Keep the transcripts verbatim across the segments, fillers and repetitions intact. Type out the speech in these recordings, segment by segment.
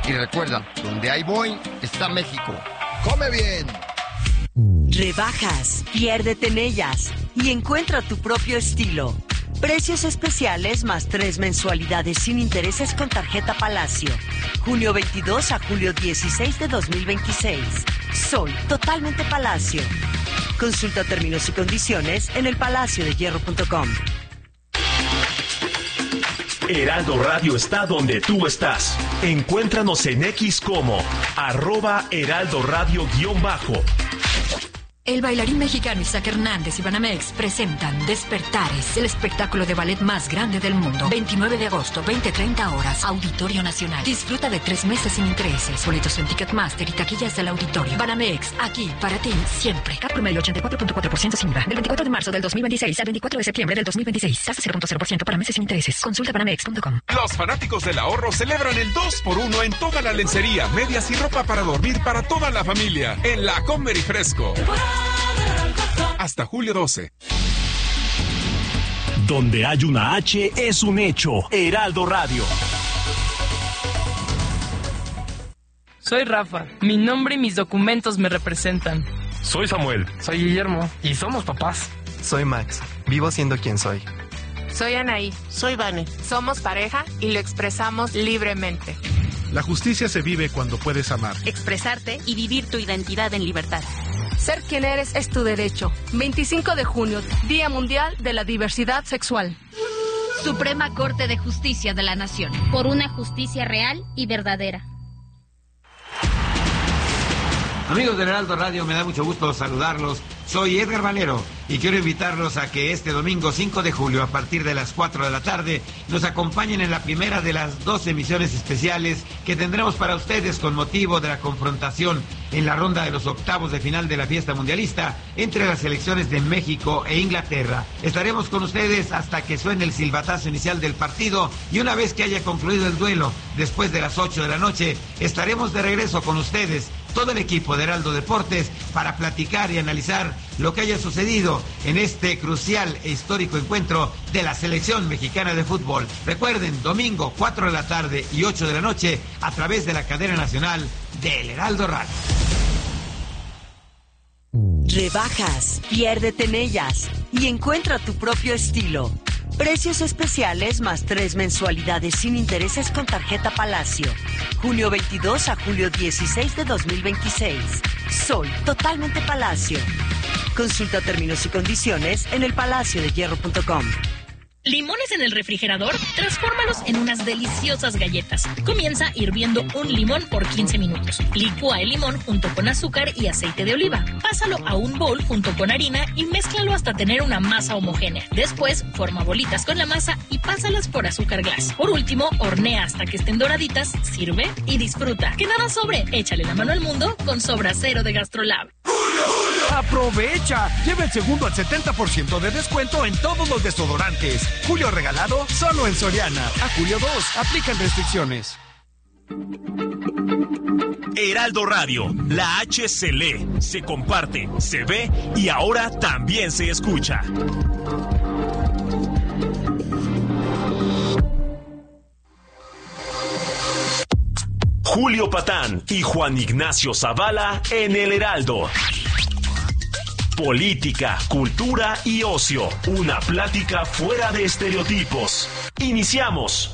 Y recuerda, donde hay Boeing, está México. ¡Come bien! Rebajas, piérdete en ellas y encuentra tu propio estilo. Precios especiales más tres mensualidades sin intereses con tarjeta Palacio. Junio veintidós a julio dieciséis de dos mil veintiséis. Soy totalmente Palacio. Consulta términos y condiciones en el palacio de hierro punto com. Heraldo Radio está donde tú estás. Encuéntranos en X como arroba Heraldo Radio guión bajo. El bailarín mexicano Isaac Hernández y Banamex presentan Despertares, el espectáculo de ballet más grande del mundo. veintinueve de agosto, veinte treinta horas, Auditorio Nacional. Disfruta de tres meses sin intereses. Boletos en Ticketmaster y taquillas del auditorio. Banamex, aquí para ti, siempre. Cap promedio ochenta y cuatro punto cuatro por ciento sin I V A. Del veinticuatro de marzo del dos mil veintiséis al veinticuatro de septiembre del dos mil veintiséis. Tasa cero punto cero por ciento para meses sin intereses. Consulta banamex punto com. Los fanáticos del ahorro celebran el dos por uno en toda la lencería, medias y ropa para dormir para toda la familia. En la Comer y Fresco. Hasta julio doce. Donde hay una H es un hecho. Heraldo Radio. Soy Rafa. Mi nombre y mis documentos me representan. Soy Samuel. Soy Guillermo. Y somos papás. Soy Max. Vivo siendo quien soy. Soy Anaí. Soy Vane. Somos pareja y lo expresamos libremente. La justicia se vive cuando puedes amar, expresarte y vivir tu identidad en libertad. Ser quien eres es tu derecho. veinticinco de junio, Día Mundial de la Diversidad Sexual. Suprema Corte de Justicia de la Nación. Por una justicia real y verdadera. Amigos del Heraldo Radio, me da mucho gusto saludarlos. Soy Edgar Valero y quiero invitarlos a que este domingo cinco de julio, a partir de las cuatro de la tarde, nos acompañen en la primera de las dos emisiones especiales que tendremos para ustedes con motivo de la confrontación en la ronda de los octavos de final de la fiesta mundialista entre las selecciones de México e Inglaterra. Estaremos con ustedes hasta que suene el silbatazo inicial del partido y una vez que haya concluido el duelo, después de las ocho de la noche, estaremos de regreso con ustedes, todo el equipo de Heraldo Deportes, para platicar y analizar lo que haya sucedido en este crucial e histórico encuentro de la selección mexicana de fútbol. Recuerden, domingo cuatro de la tarde y ocho de la noche, a través de la cadena nacional del Heraldo Radio. Rebajas, piérdete en ellas y encuentra tu propio estilo. Precios especiales más tres mensualidades sin intereses con tarjeta Palacio. Junio veintidós a julio dieciséis de dos mil veintiséis. Soy totalmente Palacio. Consulta términos y condiciones en el palacio de hierro punto com. ¿Limones en el refrigerador? Transfórmalos en unas deliciosas galletas. Comienza hirviendo un limón por quince minutos. Licúa el limón junto con azúcar y aceite de oliva. Pásalo a un bowl junto con harina y mézclalo hasta tener una masa homogénea. Después, forma bolitas con la masa y pásalas por azúcar glass. Por último, hornea hasta que estén doraditas, sirve y disfruta. Que nada sobre, échale la mano al mundo con Sobra Cero de Gastrolab. ¡Aprovecha! Lleva el segundo al setenta por ciento de descuento en todos los desodorantes. Julio regalado solo en Soriana. A julio dos, aplican restricciones. Heraldo Radio, la H se lee, se comparte, se ve y ahora también se escucha. Julio Patán y Juan Ignacio Zavala en el Heraldo. Política, cultura y ocio. Una plática fuera de estereotipos. Iniciamos.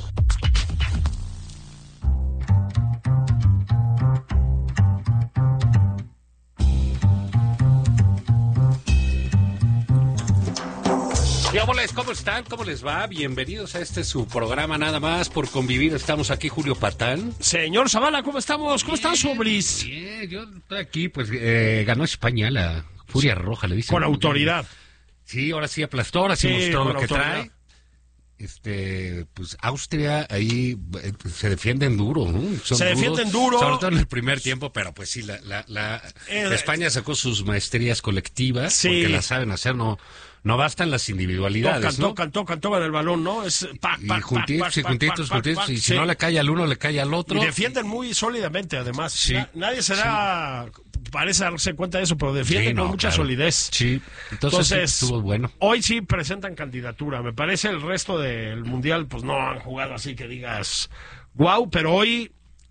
Diáboles, ¿cómo están? ¿Cómo les va? Bienvenidos a este su programa Nada Más por Convivir. Estamos aquí, Julio Patán. Señor Zavala, ¿cómo estamos? ¿Cómo están, Sobris? Bien, yo estoy aquí, pues eh, ganó España, la Furia Roja, le dicen. Con autoridad. Sí, ahora sí aplastó, ahora sí, sí mostró lo que autoridad. trae. Este, pues Austria ahí eh, se defienden duro, ¿no? Son se duros, defienden duro. Sobre todo en el primer tiempo, pero pues sí, la, la, la eh, España sacó sus maestrías colectivas sí. porque las saben hacer, no... No bastan las individualidades, tocan, ¿no? Tocan, tocan, tocan el balón, ¿no? Es pac, pac, y juntitos, pac, y juntitos, pac, juntitos, pac, y si sí. no le cae al uno, le cae al otro. Y defienden muy sólidamente, además. Sí. Na, nadie se da, sí. parece darse cuenta de eso, pero defienden sí, no, con mucha claro. solidez. Sí, entonces, entonces sí, estuvo bueno. Hoy sí presentan candidatura. Me parece el resto del Mundial, pues no han jugado así que digas, wow, pero hoy...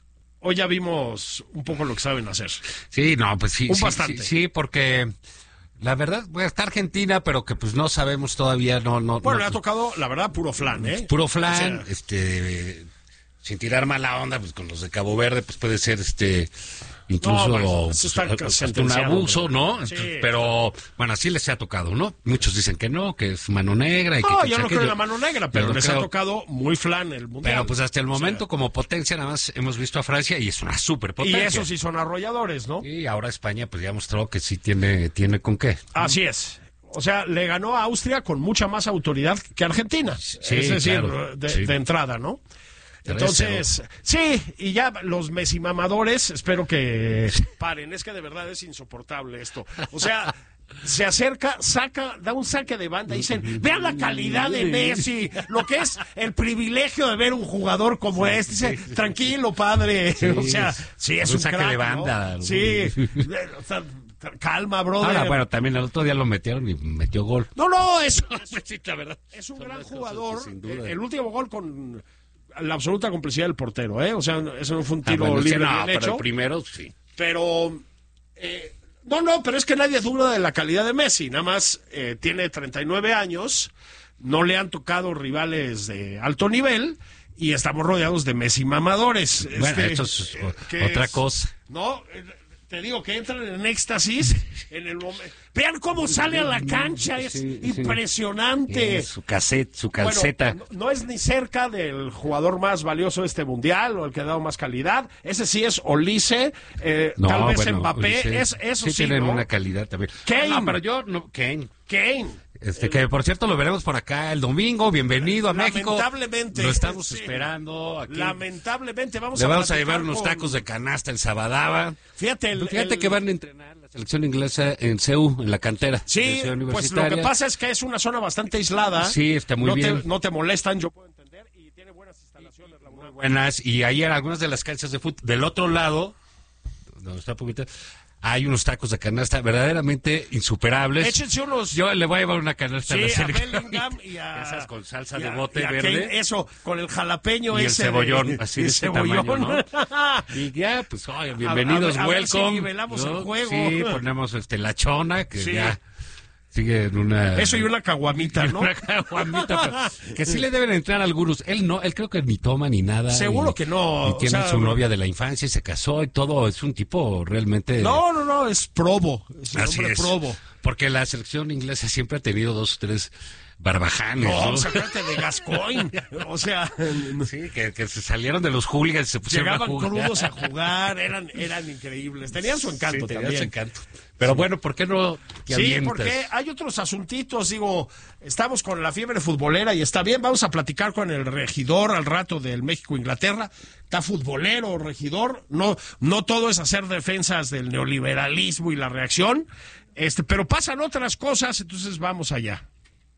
hoy ya vimos un poco lo que saben hacer. Sí, no, pues sí. Un sí, bastante. Sí, sí, porque la verdad, bueno, está Argentina, pero que pues no sabemos todavía, no, no. Bueno, no, le ha tocado, la verdad, puro flan, ¿eh? Puro flan, o sea, este, sin tirar mala onda, pues con los de Cabo Verde, pues puede ser, este, incluso no, bueno, eso está pues, hasta un abuso, ¿no? Sí. Pero, bueno, así les ha tocado, ¿no? Muchos dicen que no, que es mano negra. Y no, que, yo que, no que, creo en la mano negra, pero no les creo. ha tocado muy flan el mundial. Pero pues hasta el momento, o sea, como potencia, nada más hemos visto a Francia y es una superpotencia. Y esos sí son arrolladores, ¿no? Y ahora España, pues ya mostró que sí tiene, tiene con qué. Así es. O sea, le ganó a Austria con mucha más autoridad que Argentina. Sí, es decir, claro, de, sí. de entrada, ¿no? Entonces, sí, y ya los mesimamadores, espero que paren. Es que de verdad es insoportable esto. O sea, se acerca, saca, da un saque de banda y dicen, vean la calidad de Messi, lo que es el privilegio de ver un jugador como este. Dice, tranquilo, padre. Sí, o sea, sí, es un un saque crack, de banda. ¿no? Sí, o sea, calma, brother. Ahora, bueno, también el otro día lo metieron y metió gol. No, no, es, sí, la verdad. es un Son gran las cosas, jugador. sin duda. El último gol con la absoluta complicidad del portero, ¿eh? O sea, eso no fue un Ah, tiro bueno, sí, libre no, bien pero hecho. el primero, sí. Pero, eh, no, no, pero es que nadie duda de la calidad de Messi. Nada más eh, tiene treinta y nueve años, no le han tocado rivales de alto nivel y estamos rodeados de Messi mamadores. Bueno, Este, esto es eh, o- que otra es- cosa. No, eh, te digo que entran en éxtasis en el momento. Vean cómo sale a la cancha, es Sí, sí. impresionante. Eh, su cassette, su Bueno, calceta. no, no es ni cerca del jugador más valioso de este mundial o el que ha dado más calidad. Ese sí es Olise, eh, No, tal vez bueno, Mbappé. Ulises, Es, eso sí, tienen ¿no? una calidad también. Kane. No, pero yo no, Kane. Kane. Este, que por cierto lo veremos por acá el domingo. Bienvenido a México. Lamentablemente. Lo estamos Sí. esperando aquí. Lamentablemente vamos Le a vamos a platicar llevar unos con- tacos de canasta el Sabadaba. Fíjate, el- Fíjate el- que van a entrenar la selección inglesa en C U, en la cantera. de Sí, Ciudad pues lo Universitaria. que pasa es que es una zona bastante aislada. Sí, está muy no bien. Te, no te molestan, yo puedo entender, y tiene buenas instalaciones. La UNAM. Buenas, y ahí en algunas de las canchas de fútbol. Del otro lado, donde está Pumita, hay unos tacos de canasta verdaderamente insuperables. Échense unos. Yo le voy a llevar una canasta Sí, a la a selección. Bellingham y a... Esas con salsa y de a- bote y a verde. Kane, eso, con el jalapeño Y el ese. de- cebollón, así de el este cebollón. tamaño, ¿no? Y ya, pues, oye, bienvenidos, a ver- a ver si welcome. nivelamos ¿no? el juego. Sí, ponemos este, la chona, que Sí. ya sigue en una... Eso y una caguamita, y ¿no? una caguamita, pero que sí le deben entrar algunos. Él no, él creo que ni toma ni nada. Seguro y- que no, Y o tiene sea, su novia de la infancia y se casó y todo. Es un tipo realmente... No, no, no, es probo. Es un Así hombre es. probo. Porque la selección inglesa siempre ha tenido dos o tres barbajanes, No, ¿no? sacate de Gascoigne. O sea, Sí, que, que se salieron de los hooligans y se pusieron llegaban a jugar. crudos a jugar, eran, eran increíbles. Tenían su encanto Sí, tenía también. su encanto. Pero bueno, ¿por qué no te Sí, avientas? porque hay otros asuntitos, digo, estamos con la fiebre futbolera y está bien, vamos a platicar con el regidor al rato del México-Inglaterra, está futbolero, regidor, no, no todo es hacer defensas del neoliberalismo y la reacción, este, pero pasan otras cosas, entonces vamos allá.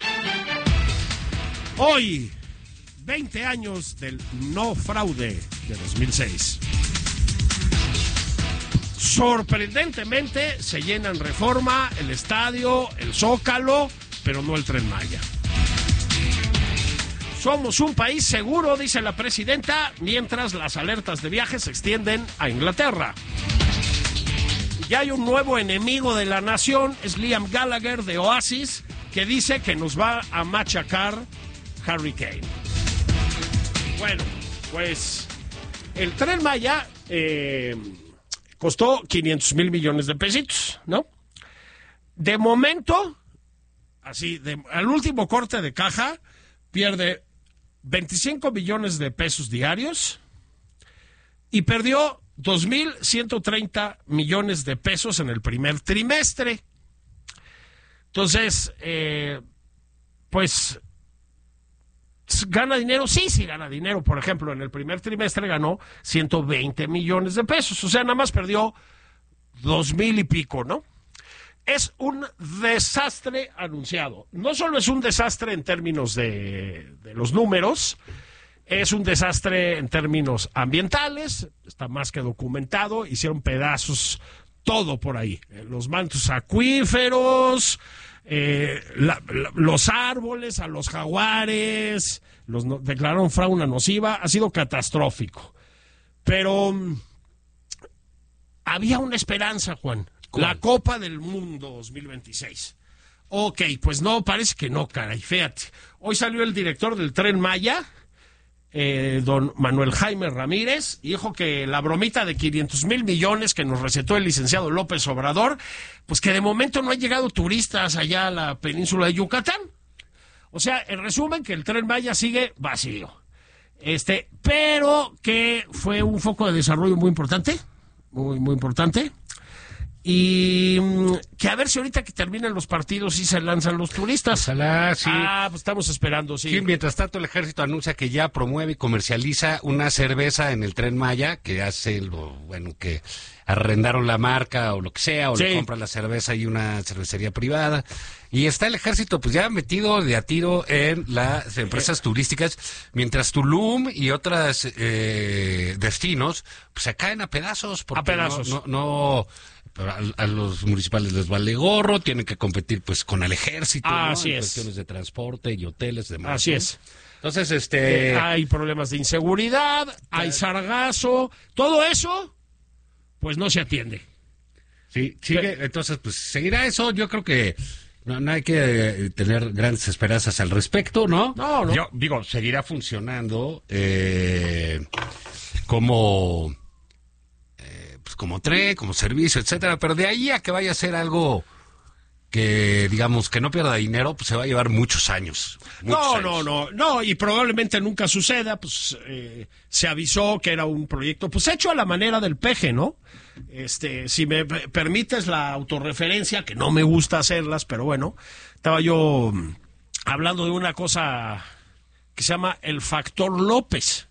Hoy, veinte años del no fraude de dos mil seis. Sorprendentemente se llenan Reforma, el estadio, el Zócalo, pero no el Tren Maya. Somos un país seguro, dice la presidenta, mientras las alertas de viaje se extienden a Inglaterra. Ya hay un nuevo enemigo de la nación, es Liam Gallagher de Oasis, que dice que nos va a machacar Harry Kane. Bueno, pues el Tren Maya eh, costó quinientos mil millones de pesitos, ¿no? De momento, así, de, al último corte de caja, pierde veinticinco millones de pesos diarios y perdió dos mil ciento treinta millones de pesos en el primer trimestre. Entonces, eh, pues, ¿gana dinero? Sí, sí gana dinero. Por ejemplo, en el primer trimestre ganó ciento veinte millones de pesos. O sea, nada más perdió dos mil y pico, ¿no? Es un desastre anunciado. No solo es un desastre en términos de, de los números, es un desastre en términos ambientales, está más que documentado, hicieron pedazos todo por ahí. Eh, los mantos acuíferos, eh, la, la, los árboles, a los jaguares, los no, declararon fauna nociva, ha sido catastrófico. Pero había una esperanza, Juan. ¿Cuál? La Copa del Mundo dos mil veintiséis. Ok, pues no, parece que no, caray, fíjate. Hoy salió el director del Tren Maya, eh, don Manuel Jaime Ramírez, y dijo que la bromita de quinientos mil millones que nos recetó el licenciado López Obrador, pues que de momento no han llegado turistas allá a la península de Yucatán. O sea, en resumen, que el Tren Maya sigue vacío. Este, pero que fue un foco de desarrollo muy importante, muy, muy importante. Y que a ver si ahorita que terminan los partidos sí se lanzan los turistas. Ojalá, sí. Ah, pues estamos esperando, sí. Sí, mientras tanto el ejército anuncia que ya promueve y comercializa una cerveza en el Tren Maya, que hace lo, bueno, que arrendaron la marca o lo que sea, o Sí. le compran la cerveza y una cervecería privada. Y está el ejército pues ya metido de a tiro en las empresas turísticas, mientras Tulum y otros eh, destinos pues se caen a pedazos. Porque A pedazos. No, no, no a, a los municipales les vale gorro, tienen que competir pues con el ejército, Ah, ¿no? así En es. cuestiones de transporte y hoteles, demás. Así ¿no? es. Entonces, este... Eh, hay problemas de inseguridad, hay sargazo, todo eso, pues no se atiende. Sí, sigue, entonces, pues seguirá eso. Yo creo que no, no hay que eh, tener grandes esperanzas al respecto, ¿no? No, no. Yo digo, seguirá funcionando eh, como, eh, pues como tren, como servicio, etcétera. Pero de ahí a que vaya a ser algo que, digamos, que no pierda dinero, pues se va a llevar muchos años. Muchos No, años. no, no, no, y probablemente nunca suceda, pues eh, se avisó que era un proyecto, pues hecho a la manera del peje, ¿no? Este, si me p- permites la autorreferencia, que no me gusta hacerlas, pero bueno, estaba yo mm, hablando de una cosa que se llama el factor López.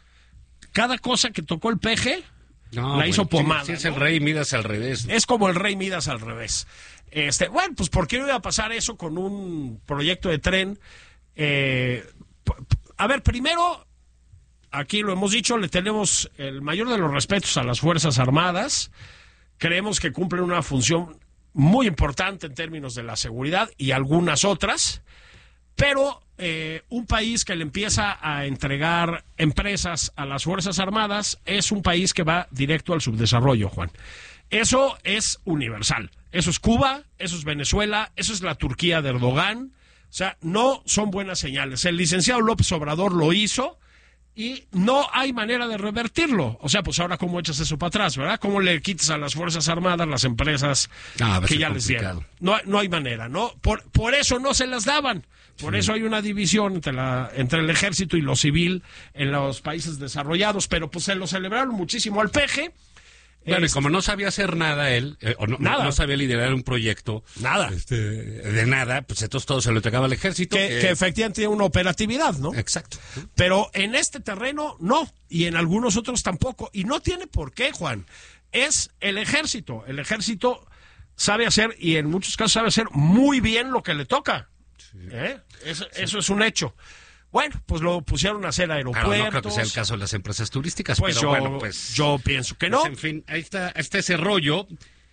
Cada cosa que tocó el peje, No, la hizo bueno, pomada. Si, si es ¿no? el rey Midas al revés. ¿no? Es como el rey Midas al revés. Este, bueno, pues ¿por qué no iba a pasar eso con un proyecto de tren? Eh, p- p- a ver, primero, aquí lo hemos dicho, le tenemos el mayor de los respetos a las Fuerzas Armadas. Creemos que cumplen una función muy importante en términos de la seguridad y algunas otras. Pero eh, un país que le empieza a entregar empresas a las Fuerzas Armadas es un país que va directo al subdesarrollo, Juan. Eso es universal. Eso es Cuba, eso es Venezuela, eso es la Turquía de Erdogan. O sea, no son buenas señales. El licenciado López Obrador lo hizo y no hay manera de revertirlo. O sea, pues ahora cómo echas eso para atrás, ¿verdad? ¿Cómo le quitas a las Fuerzas Armadas las empresas Ah, va a que ser ya les complicado. dieron? No, no hay manera, ¿no? Por, por eso no se las daban. Por Sí. eso hay una división entre, la, entre el ejército y lo civil en los países desarrollados. Pero pues se lo celebraron muchísimo al peje. Bueno, y Este, como no sabía hacer nada él, eh, o no, Nada. no sabía liderar un proyecto, Nada. este, de nada, pues entonces todo se lo entregaba al ejército. que, eh, que efectivamente tiene una operatividad, ¿no? Exacto. Pero en este terreno no, y en algunos otros tampoco. Y no tiene por qué, Juan. Es el ejército. El ejército sabe hacer, y en muchos casos sabe hacer muy bien lo que le toca. ¿Eh? Eso, eso es un hecho. Bueno, pues lo pusieron a hacer aeropuertos. Claro, no creo que sea el caso de las empresas turísticas, Pues pero yo, bueno, pues... yo pienso que no. pues, en fin, ahí está, ahí está ese rollo.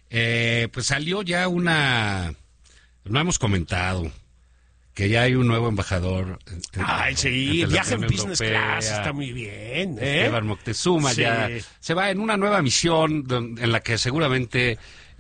Eh, pues salió ya una... No hemos comentado que ya hay un nuevo embajador. en- Ay, sí, ante la viaje en Unión business Europea. class, está muy bien. ¿eh? Esteban Moctezuma Sí. ya se va en una nueva misión don- en la que seguramente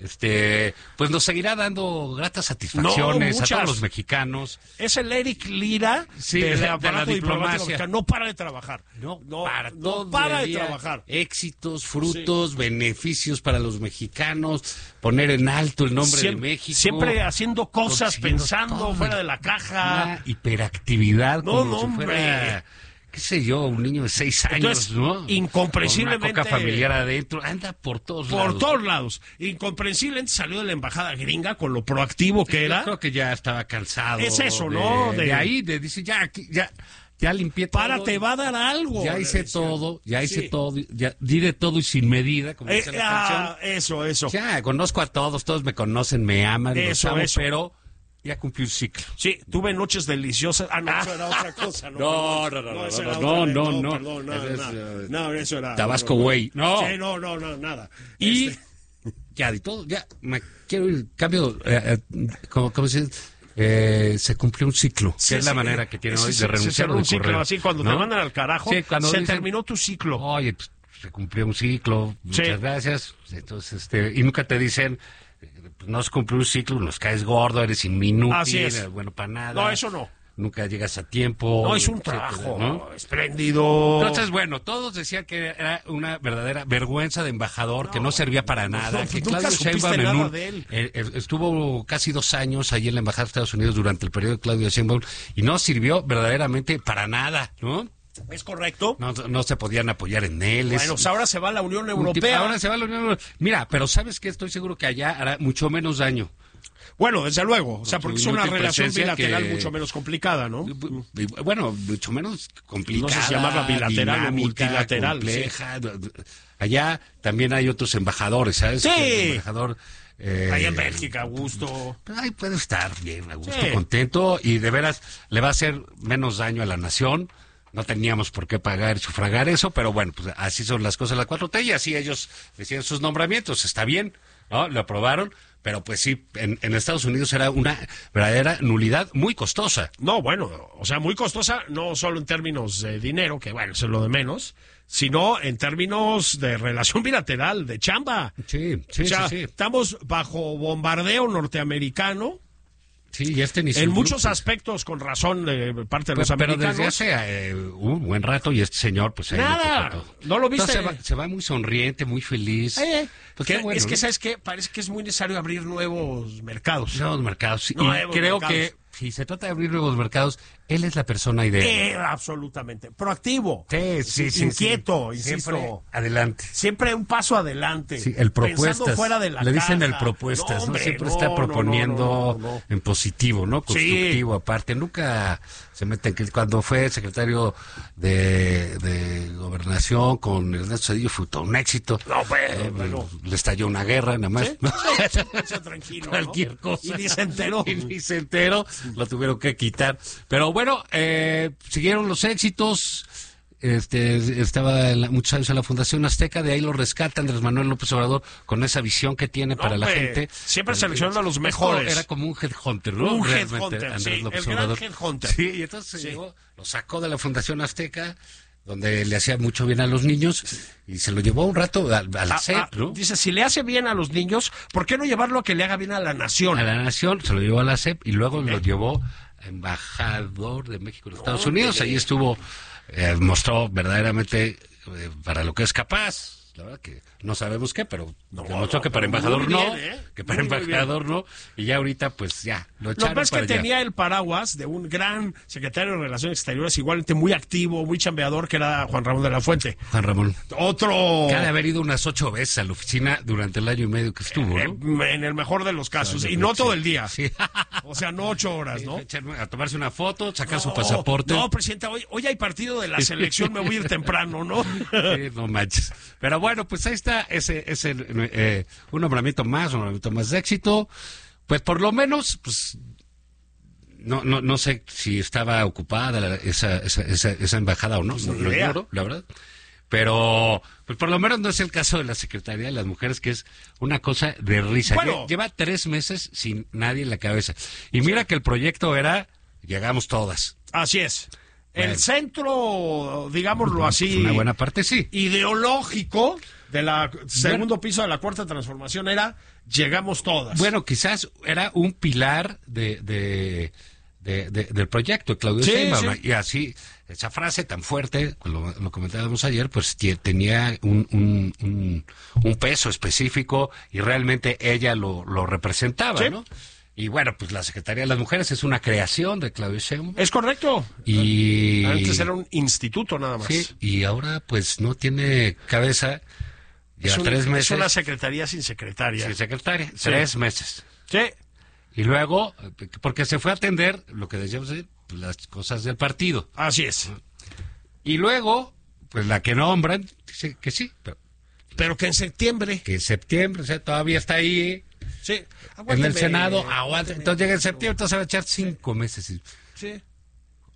este pues nos seguirá dando gratas satisfacciones No, a todos muchas. los mexicanos. Es el Eric Lira Sí, del de- de la aparato diplomático diplomacia. mexicano. No para de trabajar. No, No, para no todo para el de día, trabajar. éxitos, frutos, beneficios para los mexicanos, poner en alto el nombre Siempre, de México. siempre haciendo cosas, consiguiendo pensando todo. fuera de la caja. Una hiperactividad, No, como no, si hombre. fuera, qué sé yo, un niño de seis años, Entonces, ¿no? incomprensiblemente- Con una coca familiar adentro, anda por todos Por lados. todos lados. Incomprensiblemente salió de la embajada gringa con lo proactivo que Yo era. creo que ya estaba cansado. Es eso, de- ¿no? De, De- ahí, de dice, ya, aquí, ya, ya limpié todo. Para, te va a dar algo. Ya le hice decía. todo, ya hice Sí. todo, ya di de todo y sin medida, como Eh, dice la ah, canción. eso, eso. Ya, conozco a todos, todos me conocen, me aman, los Eso, amo, eso. pero ya cumplí un ciclo. Sí, tuve noches deliciosas. Ah, no, eso era otra cosa. No, No, no, no, no, eso no, era no, otra- no, no. perdón, no, Eso es, no, eh, no, eso era... Tabasco no, no, Way. No. Sí, no, no, no, nada. Y Este, ya de todo, ya me quiero ir, cambio, eh, eh, como, como se dice, eh, se cumplió un ciclo, Sí, que es la sí, manera que tiene sí, hoy sí, de se renunciar cerró o de un ciclo correr, así, cuando te ¿no? mandan al carajo, Sí, cuando se dicen, terminó tu ciclo. Oye, pues, se cumplió un ciclo, muchas sí. gracias. Entonces, este, y nunca te dicen, pues, no se cumplió un ciclo, nos caes gordo, eres inútil, Así es. bueno para nada. No, eso no. Nunca llegas a tiempo. No, es un etcétera, trabajo ¿no? espléndido. Entonces, bueno, todos decían que era una verdadera vergüenza de embajador, no, que no servía para nada, no, que nunca Claudio supiste Sheinbaum nada de él. Eh, eh, estuvo casi dos años ahí en la Embajada de Estados Unidos durante el periodo de Claudio Sheinbaum y no sirvió verdaderamente para nada, ¿no? ¿Es correcto? No, no se podían apoyar en él. Bueno, es, pues ahora se va a la Unión Europea. Ahora se va a la Unión Europea. Mira, pero ¿sabes qué? Estoy seguro que allá hará mucho menos daño. Bueno, desde luego, o sea, porque es una relación bilateral que... mucho menos complicada, ¿no? Bueno, mucho menos complicada. No sé si llamarla bilateral dinámica, o multilateral. Compleja. Sí. Allá también hay otros embajadores, ¿sabes? Sí. El embajador... Eh, ahí en Bélgica, a gusto. Ahí puede estar bien, a gusto, sí. contento, y de veras le va a hacer menos daño a la nación. No teníamos por qué pagar, sufragar eso, pero bueno, pues así son las cosas de la cuatro T y así ellos decían sus nombramientos. Está bien, ¿no? Lo aprobaron, pero pues sí, en, en Estados Unidos era una verdadera nulidad muy costosa. No, bueno, o sea, muy costosa, no solo en términos de dinero, que bueno, eso es lo de menos, sino en términos de relación bilateral, de chamba. Sí, sí, o sea, sí, sí. Estamos bajo bombardeo norteamericano. Sí, y este ni en muchos grupo. aspectos, con razón, de parte de pues, los pero americanos. Pero desde hace eh, un buen rato, y este señor, pues... Nada, no lo viste. Entonces, se, va, se va muy sonriente, muy feliz. Eh, pues, que, bueno, es que, ¿no? ¿sabes qué? Parece que es muy necesario abrir nuevos mercados. Nuevos mercados. Sí. Nuevos y creo mercados. que, si se trata de abrir nuevos mercados, él es la persona ideal. Eh, absolutamente. Proactivo. Sí, sí, sí. Inquieto, sí. insisto. Siempre adelante. Siempre un paso adelante. Sí, el propuestas. Fuera de la Le dicen caja. el propuestas, no, ¿no? Hombre, Siempre no, está proponiendo no, no, no, en positivo, ¿no? Constructivo, sí. Aparte. Nunca se mete en que cuando fue secretario de, de Gobernación con Ernesto Zedillo fue todo un éxito. No, bueno, eh, bueno. Le estalló una guerra, nada más. ¿Sí? ¿no? Sí, tranquilo, Cualquier ¿no? cosa. Y ni se enteró. Y ni se enteró. Lo tuvieron que quitar. Pero bueno, eh, siguieron los éxitos. Este, estaba la, muchos años en la Fundación Azteca, de ahí lo rescata Andrés Manuel López Obrador con esa visión que tiene no, para la hombre, gente. Siempre seleccionando a los mejores. Era como un headhunter, ¿no? Un Realmente, headhunter, Andrés sí, López el Obrador. gran headhunter. Sí, y entonces sí. llegó, lo sacó de la Fundación Azteca, donde le hacía mucho bien a los niños, y se lo llevó un rato a, a la C E P, ¿no? Dice, si le hace bien a los niños, ¿por qué no llevarlo a que le haga bien a la nación? A la nación, se lo llevó a la C E P, y luego ¿Eh? lo llevó a embajador de México en Estados no, Unidos. Ahí estuvo, eh, mostró verdaderamente eh, para lo que es capaz. La verdad que no sabemos qué, pero no, demostró no, que para embajador bien, no, ¿eh? que para muy, embajador muy no, y ya ahorita pues ya lo echaron. Lo que es que allá. Tenía el paraguas de un gran secretario de Relaciones Exteriores, igualmente muy activo, muy chambeador, que era Juan Ramón de la Fuente. Juan Ramón. Otro... Que ha de haber ido unas ocho veces a la oficina durante el año y medio que estuvo, ¿no? En el mejor de los casos, y no todo el día. Sí. O sea, no ocho horas, ¿no? A tomarse una foto, sacar no, su pasaporte. No, presidenta, hoy, hoy hay partido de la selección, me voy a ir temprano, ¿no? Sí, no manches. Pero bueno, pues ahí está ese, ese eh, un nombramiento más, un nombramiento más de éxito. Pues por lo menos, pues no no no sé si estaba ocupada la, esa, esa, esa, esa embajada o no, no lo ignoro, la verdad. Pero pues por lo menos no es el caso de la Secretaría de las Mujeres, que es una cosa de risa. Bueno, lleva tres meses sin nadie en la cabeza. Y mira que el proyecto era llegamos todas. Así es. El centro, digámoslo así, una buena parte sí, ideológico de la segundo piso de la Cuarta Transformación era llegamos todas. Bueno, quizás era un pilar de, de, de, de del proyecto, Claudio sí, Sheinbaum, sí. y así esa frase tan fuerte, lo, lo comentábamos ayer, pues tenía un, un, un, un peso específico y realmente ella lo, lo representaba, sí. ¿no? Y bueno, pues la Secretaría de las Mujeres es una creación de Claudio Sheinbaum. Es correcto. Y antes era un instituto nada más. Sí, y ahora pues no tiene cabeza. Lleva es un, tres meses. Es una secretaría sin secretaria. Sin secretaria, sí. Tres meses. Sí. Y luego, porque se fue a atender, lo que decíamos, las cosas del partido. Así es. Y luego, pues la que nombran, dice que sí. Pero, pero que en septiembre. Que en septiembre, o sea, todavía está ahí. Sí. Aguántame, en el Senado, aguanta. Entonces llega en septiembre, entonces se va a echar cinco meses. Sí.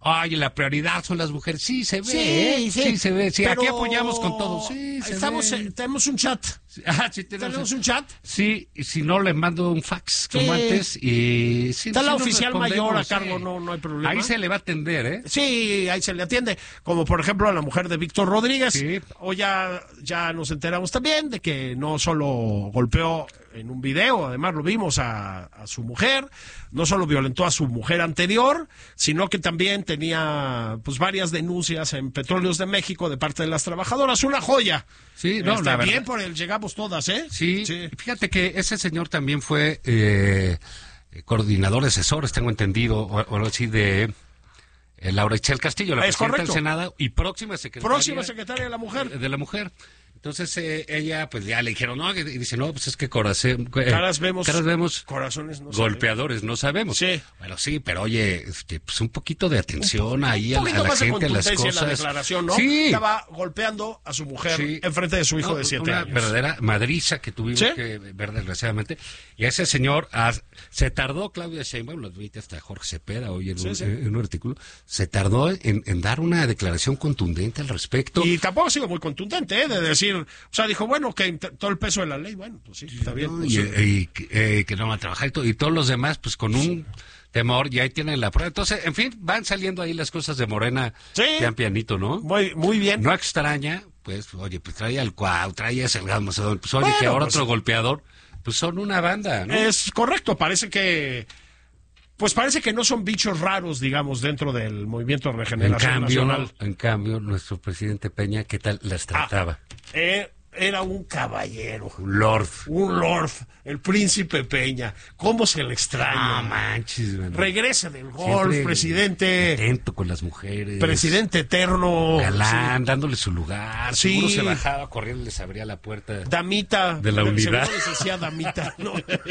ay, la prioridad son las mujeres. Sí, se ve, Sí, ¿eh? sí. sí se ve. Sí, Pero aquí apoyamos con todo. Sí, se Estamos, ve. eh, tenemos un chat. Ah, sí, tenemos, ¿Tenemos un chat? Sí, y si no, le mando un fax como Sí. antes. Y sí, Está sí la nos oficial respondemos, mayor a sí. cargo, no, no hay problema. Ahí se le va a atender, ¿eh? Sí, ahí se le atiende. Como por ejemplo a la mujer de Víctor Rodríguez. Sí. O ya, ya nos enteramos también de que no solo golpeó en un video, además lo vimos a, a su mujer, no solo violentó a su mujer anterior, sino que también tenía pues varias denuncias en Petróleos de México de parte de las trabajadoras. Una joya. Sí, no, Está la bien verdad. pues, por el llegamos todas, ¿eh? Sí, fíjate que ese señor también fue eh, coordinador de asesores, tengo entendido, o, o algo así, de eh, Laura Itzel Castillo, la Es presidenta correcto. del Senado y próxima secretaria, Próxima secretaria de la mujer. de la mujer. Entonces eh, ella, pues ya le dijeron, no, y dice, no, pues es que corazón, eh, Caras vemos, caras vemos, corazones no golpeadores no sabemos. Sí. Bueno, sí, pero oye, este, pues un poquito de atención ahí a, Un la- a poquito la más de gente, a las contundencia cosas. en la declaración, ¿no? Sí. Estaba golpeando a su mujer Sí. enfrente de su hijo No, de siete una años. verdadera madriza que tuvimos ¿Sí? que ver desgraciadamente. Y a ese señor ah, se tardó, Claudia Sheinbaum, lo admite hasta Jorge Cepeda hoy en, Sí, un, sí. en un artículo, se tardó en, en dar una declaración contundente al respecto. Y tampoco ha sido muy contundente, ¿eh? De decir, o sea, dijo, bueno, que int- todo el peso de la ley, bueno, pues sí, está bien. ¿no? pues, y, sí. y que, eh, que no van a trabajar y, to- y todos los demás, pues con un temor, y ahí tienen la prueba. Entonces, en fin, van saliendo ahí las cosas de Morena, Sí. pian pianito, ¿no? Muy, muy bien. No extraña, pues, oye, pues traía al Cuau, traía a Salgado Macedonio, pues oye, Bueno, que ahora pues, otro golpeador, pues son una banda, ¿no? Es correcto, parece que... Pues parece que no son bichos raros, digamos, dentro del Movimiento de En Regeneración cambio, Nacional. en cambio, nuestro presidente Peña, ¿qué tal las trataba? Eh, era un caballero. Un lord. Un lord, el príncipe Peña. ¿Cómo se le extraña? No manches, man. Regrese del golf, Siempre presidente. atento con las mujeres. Presidente eterno. Galán, Sí. dándole su lugar. Sí. Seguro se bajaba corriendo y les abría la puerta. Damita. De la unidad. Seguro les decía damita, ¿no?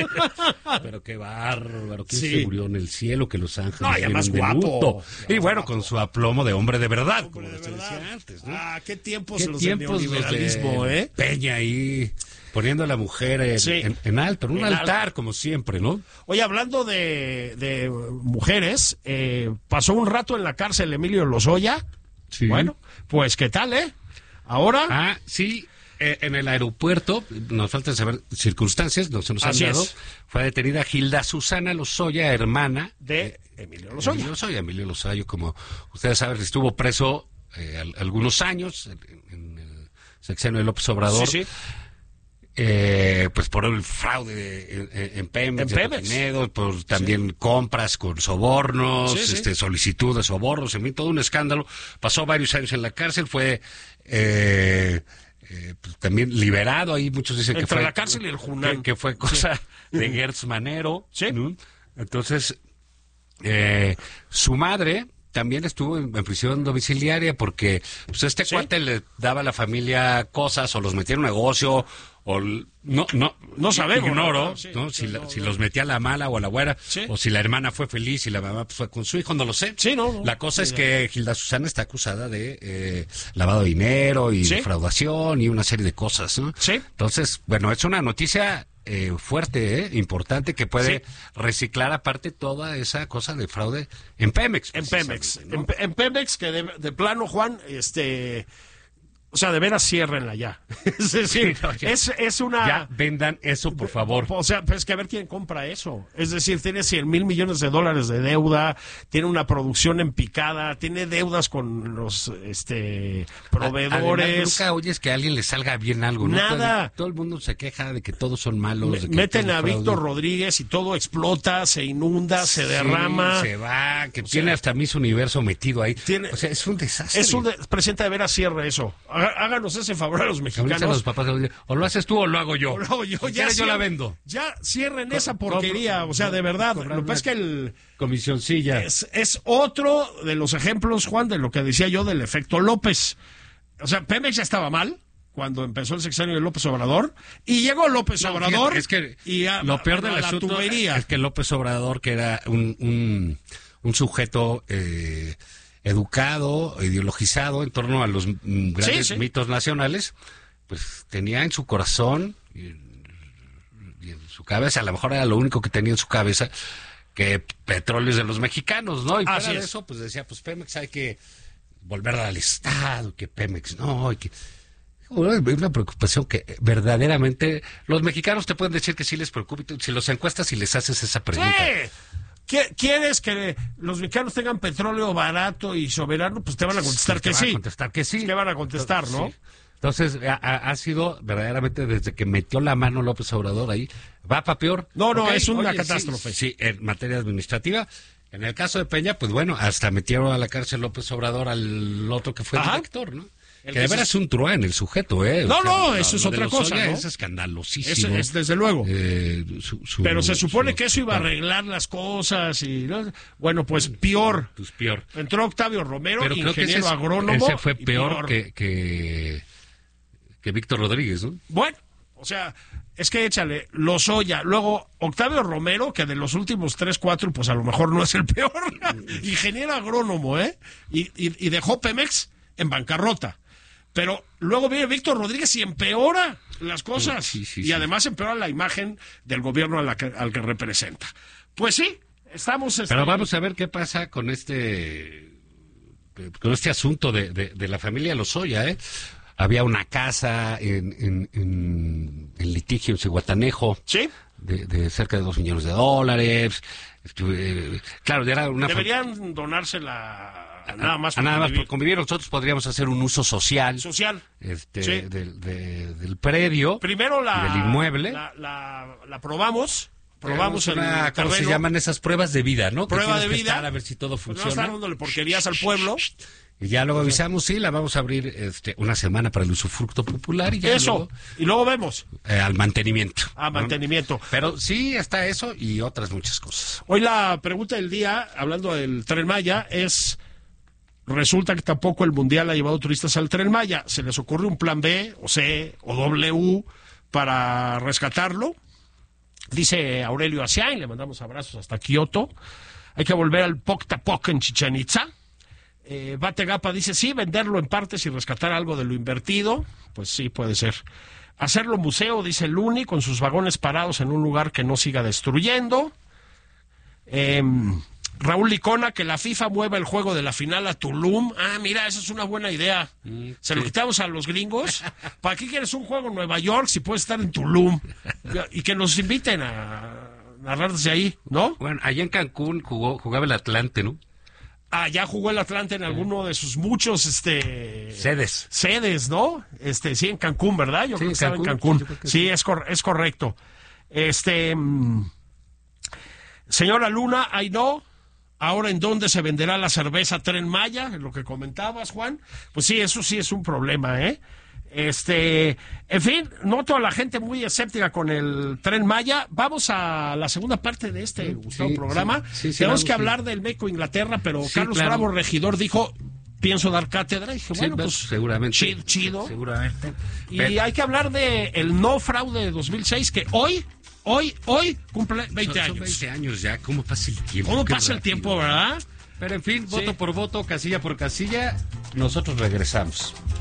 Pero qué bárbaro. ¿Quién Sí. se murió en el cielo? Que los ángeles No, y además vienen de guapo. luto. Y Y bueno, guapo. con su aplomo de hombre de verdad, como de les verdad. decía antes, ¿no? Ah, qué tiempos ¿Qué los tiempos del los neoliberalismo, de ¿eh? Peña ahí poniendo a la mujer en, Sí. en- en alto, en un En altar, alto. como siempre, ¿no? Oye, hablando de, de mujeres, eh, pasó un rato en la cárcel Emilio Lozoya. Sí. Bueno, pues ¿qué tal, eh? Ahora... Ah, sí, eh, en el aeropuerto, nos faltan saber circunstancias, no se nos han Así dado, es. fue detenida Gilda Susana Lozoya, hermana de Emilio Lozoya. Emilio Lozoya. Emilio Lozoya, como ustedes saben, estuvo preso eh, al- algunos años en, en el sexenio de López Obrador. Sí, sí. Eh, pues por el fraude en, en- en Pemex, En de Pemex. Pinedo, por también compras con sobornos, Sí, sí. este solicitud de sobornos, en fin, todo un escándalo. Pasó varios años en la cárcel, fue eh, eh, pues, también liberado. Ahí muchos dicen que Entre fue la cárcel y el Junán. que, que fue cosa de Gertz Manero. ¿no? Entonces, eh, su madre también estuvo en, en prisión domiciliaria porque pues este cuate le daba a la familia cosas o los metía en un negocio o l- no no No sabemos, ignoro ¿no? Sí, ¿no? si, sí, la- no, si no. los metía a la mala o a la güera Sí. o si la hermana fue feliz y la mamá pues, fue con su hijo, no lo sé. Sí, no, no. La cosa es Sí, que Gilda Susana está acusada de eh, lavado de dinero y Sí. defraudación y una serie de cosas, ¿no? Sí. Entonces, bueno, es una noticia eh, fuerte, ¿eh? Importante, que puede Sí. reciclar aparte toda esa cosa de fraude en Pemex. En Pemex. precisamente, ¿no? En, Pe- en Pemex, que de, de plano, Juan, este... O sea, de veras ciérrenla ya. Es decir, Sí, no, ya. es, es una... Ya vendan eso, por favor. O sea, pues que a ver quién compra eso. Es decir, tiene cien mil millones de dólares de deuda, tiene una producción en picada, tiene deudas con los este proveedores. Además, nunca oyes que a alguien le salga bien algo, ¿no? Nada. Todo, todo el mundo se queja de que todos son malos. Me- de que meten todo es a fraude. Víctor Rodríguez y todo explota, se inunda, se Sí, derrama. se va, que O tiene sea, hasta Miss Universo metido ahí. tiene- o sea, es un desastre. Es un de- presidente de veras cierre eso. Há- Háganos ese favor a los Háblale a mexicanos. los papás, o lo haces tú o lo hago yo. O lo hago yo, Si ya quieres, yo la cierren- vendo. Ya cierren Co- esa porquería, compro- o sea, de verdad. cobrar Lo que pasa es que el Comisioncilla. es, es otro de los ejemplos, Juan, de lo que decía yo del efecto López. O sea, Pemex ya estaba mal cuando empezó el sexenio de López Obrador y llegó López No, Obrador. fíjate, es que y a- lo peor del a la asunto tubería. es que López Obrador, que era un, un, un sujeto eh, educado, ideologizado en torno a los mm, grandes Sí, sí. mitos nacionales, pues tenía en su corazón y, y en su cabeza, a lo mejor era lo único que tenía en su cabeza, que petróleo es de los mexicanos, ¿no? Y Así fuera es. de eso, pues decía, pues Pemex hay que volver al Estado, que Pemex no, y que... Una preocupación que verdaderamente los mexicanos te pueden decir que sí les preocupa, si los encuestas y les haces esa pregunta. Sí. ¿Quieres que los mexicanos tengan petróleo barato y soberano? Pues te van a contestar te que van sí. a contestar que sí. Te van a contestar, ¿no? Sí. Entonces, ha, ha sido verdaderamente desde que metió la mano López Obrador ahí, va para peor. No, no, okay, es una oye, catástrofe. Sí, sí, en materia administrativa. En el caso de Peña, pues bueno, hasta metieron a la cárcel López Obrador al otro que fue el Ajá. director, ¿no? El que que de veras se... es un truán el sujeto, ¿eh? No, o sea, no, eso es lo otra de cosa, Lozoya ¿no? Es escandalosísimo. Es, es desde luego. Eh, su, su, Pero se supone su, que eso iba a arreglar las cosas y... ¿no? Bueno, pues peor. Pues peor. Entró Octavio Romero, Pero creo ingeniero que ese, agrónomo. ese fue peor, peor. que, que, que Víctor Rodríguez, ¿no? Bueno, o sea, es que échale Lozoya, luego Octavio Romero, que de los últimos tres, cuatro, pues a lo mejor no es el peor. Ingeniero agrónomo, ¿eh? Y, y, y dejó Pemex en bancarrota. Pero luego viene Víctor Rodríguez y empeora las cosas. Sí, sí, y sí. además empeora la imagen del gobierno a la que, al que representa. Pues sí, estamos... Este... Pero vamos a ver qué pasa con este con este asunto de, de, de la familia Lozoya, ¿eh? Había una casa en, en, en, en litigio en Zihuatanejo. Sí. De, de cerca de dos millones de dólares. Estuve, claro, era una... Deberían donársela... Nada más, a, nada más por convivir. Nosotros podríamos hacer un uso social, social este, sí. del, de, del predio, primero la, del inmueble. La, la, la probamos, probamos una, el ¿cómo terreno. se llaman esas pruebas de vida, no? Prueba que de vida. Estar a ver si todo funciona. Pues no estar dándole porquerías al pueblo. Y ya luego avisamos, sí, la vamos a abrir este, una semana para el usufructo popular. Y ya eso, luego, y luego vemos. Eh, al mantenimiento. A ¿no? mantenimiento. Pero sí está eso y otras muchas cosas. Hoy la pregunta del día, hablando del Tren Maya, es... Resulta que tampoco el Mundial ha llevado turistas al Tren Maya. ¿Se les ocurre un plan B, o C, o W para rescatarlo? Dice Aurelio Asiain, le mandamos abrazos hasta Kioto. Hay que volver al Poctapoc en Chichén Itzá. Eh, Bategapa dice, sí, venderlo en partes y rescatar algo de lo invertido. Pues sí, puede ser. Hacerlo museo, dice Luni, con sus vagones parados en un lugar que no siga destruyendo. Eh... Raúl Licona, que la FIFA mueva el juego de la final a Tulum. Ah, mira, esa es una buena idea. Mm, Se sí. lo quitamos a los gringos. ¿Para qué quieres un juego en Nueva York si puedes estar en Tulum? Y que nos inviten a narrar desde ahí, ¿no? Bueno, allá en Cancún jugó, jugaba el Atlante, ¿no? Ah, ya jugó el Atlante en alguno de sus muchos este sedes. Sedes, ¿no? Este, sí, en Cancún, ¿verdad? Yo sí, creo que estaba en Cancún. Sí, sí. sí es, cor es correcto. Este... Mmm, señora Luna, ay no... Ahora, ¿en dónde se venderá la cerveza Tren Maya? Lo que comentabas, Juan. Pues sí, eso sí es un problema, ¿eh? Este, en fin, noto a la gente muy escéptica con el Tren Maya. Vamos a la segunda parte de este, Gustavo, sí, programa. Sí, sí, Tenemos sí, que sí. hablar del México-Inglaterra, pero sí, Carlos claro. Bravo, regidor, dijo... Pienso dar cátedra. Y dije, bueno, pues seguramente. Chido. chido. Seguramente. Y pero... hay que hablar de el no fraude de dos mil seis, que hoy... Hoy, hoy cumple veinte años. Son veinte años ya, ¿cómo pasa el tiempo? ¿Cómo pasa rápido. el tiempo, verdad? Pero en fin, voto sí. por voto, casilla por casilla, nosotros regresamos.